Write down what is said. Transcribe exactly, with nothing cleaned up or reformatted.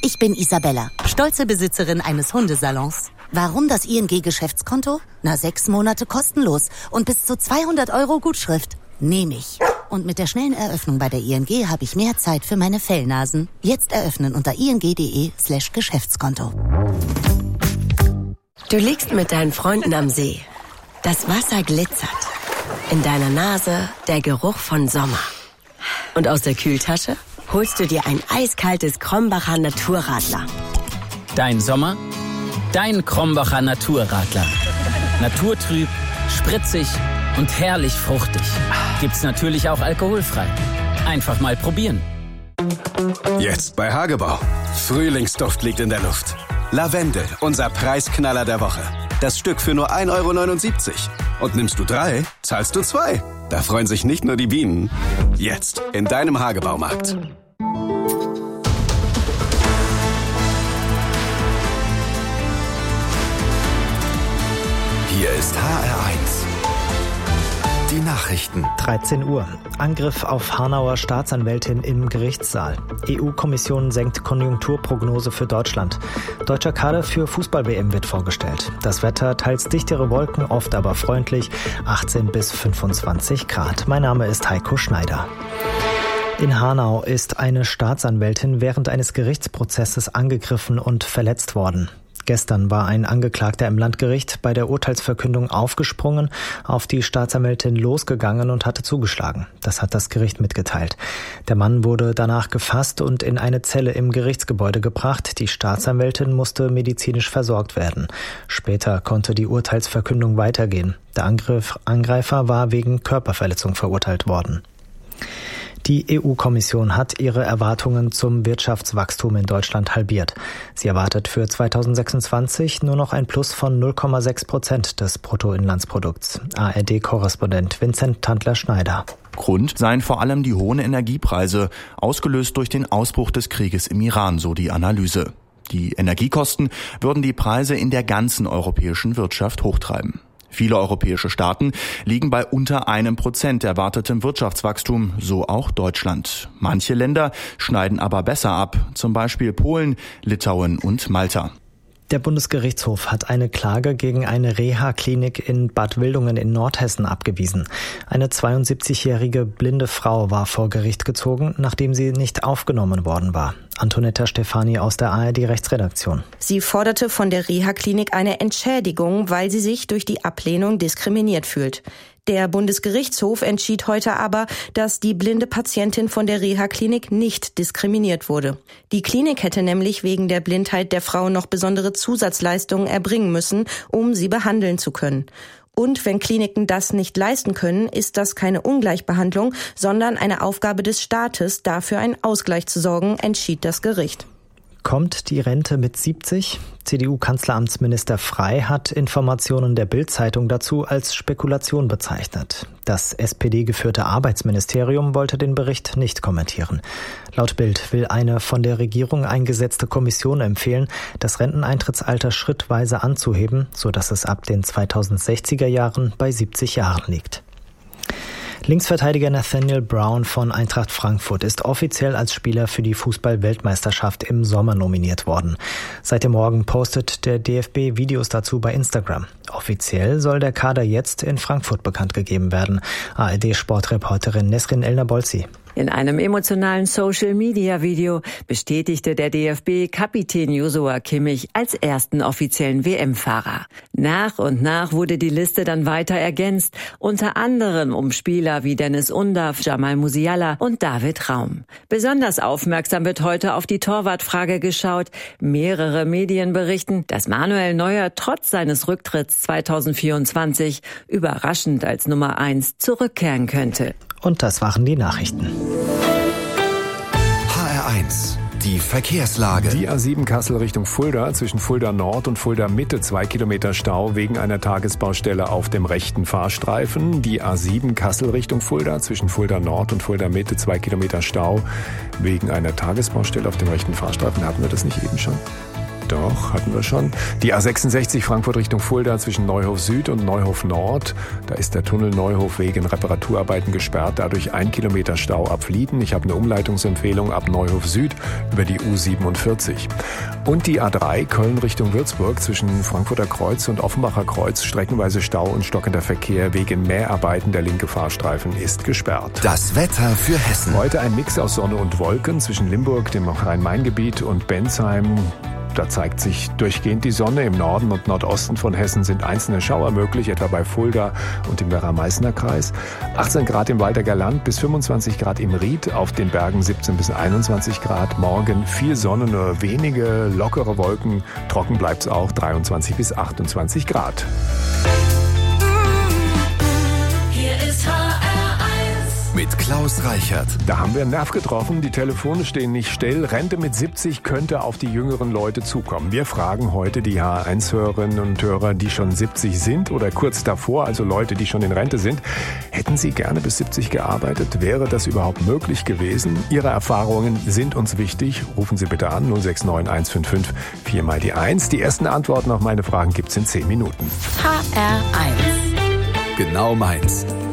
Ich bin Isabella, stolze Besitzerin eines Hundesalons. Warum das I N G-Geschäftskonto? Na, sechs Monate kostenlos und bis zu zweihundert Euro Gutschrift. Nehme ich. Und mit der schnellen Eröffnung bei der I N G habe ich mehr Zeit für meine Fellnasen. Jetzt eröffnen unter ing.de slash Geschäftskonto. Du liegst mit deinen Freunden am See. Das Wasser glitzert. In deiner Nase der Geruch von Sommer. Und aus der Kühltasche holst du dir ein eiskaltes Krombacher Naturradler. Dein Sommer? Dein Krombacher Naturradler. Naturtrüb, spritzig und herrlich fruchtig. Gibt's natürlich auch alkoholfrei. Einfach mal probieren. Jetzt bei Hagebau. Frühlingsduft liegt in der Luft. Lavendel, unser Preisknaller der Woche. Das Stück für nur ein Euro neunundsiebzig. Und nimmst du drei, zahlst du zwei. Da freuen sich nicht nur die Bienen. Jetzt in deinem Hagebaumarkt. Hier ist H R eins. Die Nachrichten. dreizehn Uhr. Angriff auf Hanauer Staatsanwältin im Gerichtssaal. E U-Kommission senkt Konjunkturprognose für Deutschland. Deutscher Kader für Fußball-W M wird vorgestellt. Das Wetter teils dichtere Wolken, oft aber freundlich. achtzehn bis fünfundzwanzig Grad. Mein Name ist Heiko Schneider. In Hanau ist eine Staatsanwältin während eines Gerichtsprozesses angegriffen und verletzt worden. Gestern war ein Angeklagter im Landgericht bei der Urteilsverkündung aufgesprungen, auf die Staatsanwältin losgegangen und hatte zugeschlagen. Das hat das Gericht mitgeteilt. Der Mann wurde danach gefasst und in eine Zelle im Gerichtsgebäude gebracht. Die Staatsanwältin musste medizinisch versorgt werden. Später konnte die Urteilsverkündung weitergehen. Der Angriff, Angreifer war wegen Körperverletzung verurteilt worden. Die E U-Kommission hat ihre Erwartungen zum Wirtschaftswachstum in Deutschland halbiert. Sie erwartet für zweitausendsechsundzwanzig nur noch ein Plus von null Komma sechs Prozent des Bruttoinlandsprodukts. A R D-Korrespondent Vincent Tandler-Schneider. Grund seien vor allem die hohen Energiepreise, ausgelöst durch den Ausbruch des Krieges im Iran, so die Analyse. Die Energiekosten würden die Preise in der ganzen europäischen Wirtschaft hochtreiben. Viele europäische Staaten liegen bei unter einem Prozent erwartetem Wirtschaftswachstum, so auch Deutschland. Manche Länder schneiden aber besser ab, zum Beispiel Polen, Litauen und Malta. Der Bundesgerichtshof hat eine Klage gegen eine Reha-Klinik in Bad Wildungen in Nordhessen abgewiesen. Eine zweiundsiebzigjährige blinde Frau war vor Gericht gezogen, nachdem sie nicht aufgenommen worden war. Antonetta Stefani aus der A R D-Rechtsredaktion. Sie forderte von der Reha-Klinik eine Entschädigung, weil sie sich durch die Ablehnung diskriminiert fühlt. Der Bundesgerichtshof entschied heute aber, dass die blinde Patientin von der Reha-Klinik nicht diskriminiert wurde. Die Klinik hätte nämlich wegen der Blindheit der Frau noch besondere Zusatzleistungen erbringen müssen, um sie behandeln zu können. Und wenn Kliniken das nicht leisten können, ist das keine Ungleichbehandlung, sondern eine Aufgabe des Staates, dafür einen Ausgleich zu sorgen, entschied das Gericht. Kommt die Rente mit siebzig? C D U-Kanzleramtsminister Frey hat Informationen der Bild-Zeitung dazu als Spekulation bezeichnet. Das S P D-geführte Arbeitsministerium wollte den Bericht nicht kommentieren. Laut Bild will eine von der Regierung eingesetzte Kommission empfehlen, das Renteneintrittsalter schrittweise anzuheben, sodass es ab den zweitausendsechziger Jahren bei siebzig Jahren liegt. Linksverteidiger Nathaniel Brown von Eintracht Frankfurt ist offiziell als Spieler für die Fußball-Weltmeisterschaft im Sommer nominiert worden. Seit dem Morgen postet der D F B Videos dazu bei Instagram. Offiziell soll der Kader jetzt in Frankfurt bekannt gegeben werden. A R D-Sportreporterin Nesrin Elnabolzi. In einem emotionalen Social-Media-Video bestätigte der D F B-Kapitän Joshua Kimmich als ersten offiziellen W M-Fahrer. Nach und nach wurde die Liste dann weiter ergänzt, unter anderem um Spieler wie Dennis Undav, Jamal Musiala und David Raum. Besonders aufmerksam wird heute auf die Torwartfrage geschaut. Mehrere Medien berichten, dass Manuel Neuer trotz seines Rücktritts zweitausendvierundzwanzig überraschend als Nummer eins zurückkehren könnte. Und das waren die Nachrichten. H R eins. Die Verkehrslage. Die A sieben Kassel Richtung Fulda, zwischen Fulda Nord und Fulda Mitte zwei Kilometer Stau wegen einer Tagesbaustelle auf dem rechten Fahrstreifen. Die A sieben Kassel Richtung Fulda, zwischen Fulda Nord und Fulda Mitte zwei Kilometer Stau wegen einer Tagesbaustelle auf dem rechten Fahrstreifen. Hatten wir das nicht eben schon? Doch, hatten wir schon. Die A sechsundsechzig Frankfurt Richtung Fulda zwischen Neuhof Süd und Neuhof Nord. Da ist der Tunnel Neuhof wegen Reparaturarbeiten gesperrt. Dadurch ein Kilometer Stau ab Flieden. Ich habe eine Umleitungsempfehlung ab Neuhof Süd über die U siebenundvierzig. Und die A drei Köln Richtung Würzburg zwischen Frankfurter Kreuz und Offenbacher Kreuz. Streckenweise Stau und stockender Verkehr wegen Mäharbeiten. Der linke Fahrstreifen ist gesperrt. Das Wetter für Hessen. Heute ein Mix aus Sonne und Wolken zwischen Limburg, dem Rhein-Main-Gebiet und Bensheim. Da zeigt sich durchgehend die Sonne. Im Norden und Nordosten von Hessen sind einzelne Schauer möglich, etwa bei Fulda und im Werra-Meißner Kreis. achtzehn Grad im Waldecker Land bis fünfundzwanzig Grad im Ried, auf den Bergen siebzehn bis einundzwanzig Grad. Morgen viel Sonne, nur wenige lockere Wolken. Trocken bleibt's auch, dreiundzwanzig bis achtundzwanzig Grad. Mit Klaus Reichert. Da haben wir einen Nerv getroffen, die Telefone stehen nicht still. Rente mit siebzig könnte auf die jüngeren Leute zukommen. Wir fragen heute die H eins Hörerinnen und Hörer, die schon siebzig sind oder kurz davor, also Leute, die schon in Rente sind. Hätten Sie gerne bis siebzig gearbeitet? Wäre das überhaupt möglich gewesen? Ihre Erfahrungen sind uns wichtig. Rufen Sie bitte an null sechs neun eins fünf fünf vier mal die eins. Die ersten Antworten auf meine Fragen gibt's in zehn Minuten. H R eins. Genau meins.